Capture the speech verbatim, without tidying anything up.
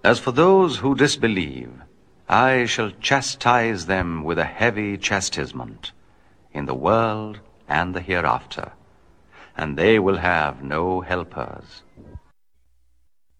As for those who disbelieve, I shall chastise them with a heavy chastisement in the world and the hereafter, and they will have no helpers.